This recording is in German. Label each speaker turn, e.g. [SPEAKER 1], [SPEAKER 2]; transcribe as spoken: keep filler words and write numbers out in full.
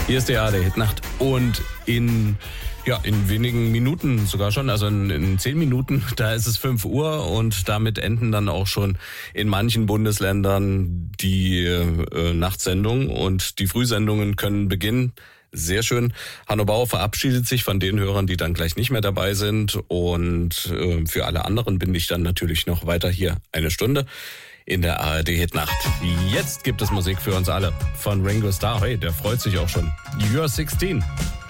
[SPEAKER 1] Hier ist die A R D-Hitnacht und in, ja, in wenigen Minuten sogar schon, also in, in zehn Minuten, da ist es fünf Uhr und damit enden dann auch schon in manchen Bundesländern die äh, Nachtsendungen und die Frühsendungen können beginnen. Sehr schön. Hanno Bauer verabschiedet sich von den Hörern, die dann gleich nicht mehr dabei sind und äh, für alle anderen bin ich dann natürlich noch weiter hier eine Stunde in der A R D-Hitnacht. Jetzt gibt es Musik für uns alle von Ringo Starr. Hey, der freut sich auch schon. You're sixteen.